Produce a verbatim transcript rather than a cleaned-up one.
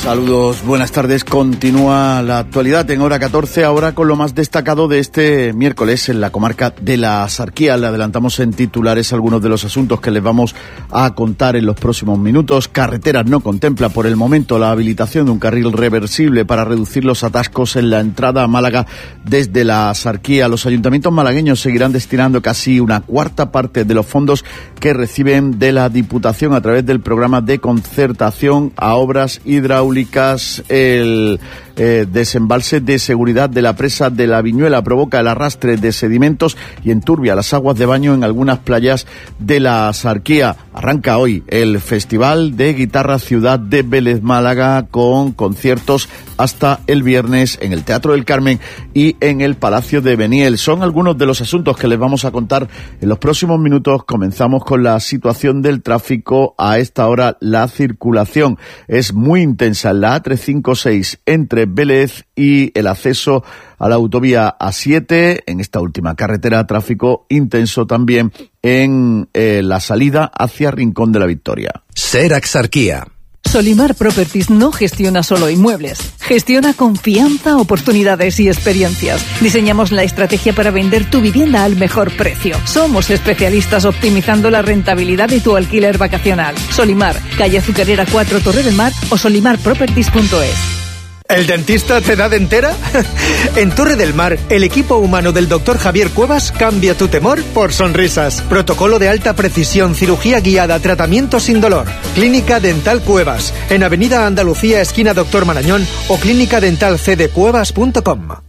Saludos, buenas tardes. Continúa la actualidad en hora catorce, ahora con lo más destacado de este miércoles en la comarca de la Axarquía. Le adelantamos en titulares algunos de los asuntos que les vamos a contar en los próximos minutos. Carreteras no contempla por el momento la habilitación de un carril reversible para reducir los atascos en la entrada a Málaga desde la Axarquía. Los ayuntamientos malagueños seguirán destinando casi una cuarta parte de los fondos que reciben de la Diputación a través del programa de concertación a obras hidráulicas. El eh, desembalse de seguridad de la presa de la Viñuela provoca el arrastre de sedimentos y enturbia las aguas de baño en algunas playas de la Axarquía. Arranca hoy el Festival de Guitarra Ciudad de Vélez Málaga con conciertos hasta el viernes en el Teatro del Carmen y en el Palacio de Beniel. Son algunos de los asuntos que les vamos a contar en los próximos minutos. Comenzamos con la situación del tráfico. A esta hora la circulación es muy intensa en la A trescientos cincuenta y seis entre Vélez y el acceso a la autovía A siete. En esta última carretera, tráfico intenso también en eh, la salida hacia Rincón de la Victoria. Ser Axarquía. Solimar Properties no gestiona solo inmuebles, gestiona confianza, oportunidades y experiencias. Diseñamos la estrategia para vender tu vivienda al mejor precio. Somos especialistas optimizando la rentabilidad de tu alquiler vacacional. Solimar, calle Azucarera cuatro, Torre del Mar o solimar properties punto es. ¿El dentista te da dentera? En Torre del Mar, el equipo humano del doctor Javier Cuevas cambia tu temor por sonrisas. Protocolo de alta precisión, cirugía guiada, tratamiento sin dolor. Clínica Dental Cuevas, en Avenida Andalucía, esquina Doctor Marañón o clínica dental c d cuevas punto com.